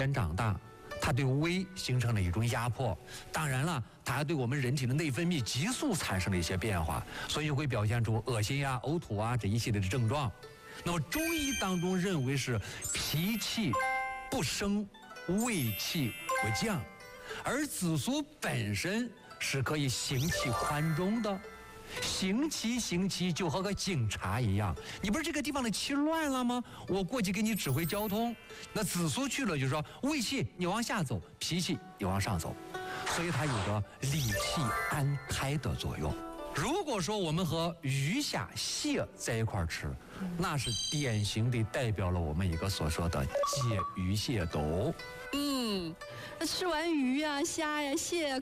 间长大，它对胃形成了一种压迫。当然了，它还对我们人体的内分泌激素产生了一些变化，所以会表现出恶心啊、呕吐啊这一系列的症状。那么中医当中认为是脾气不升，胃气不降，而紫苏本身是可以行气宽中的。行气就和个警察一样，你不是这个地方的气乱了吗？我过去给你指挥交通。那紫苏去了，就是说胃气你往下走，脾气你往上走，所以它有个理气安胎的作用。如果说我们和鱼虾蟹在一块儿吃，那是典型的代表了我们一个所说的解鱼蟹毒。 那吃完鱼呀、虾呀、蟹呀，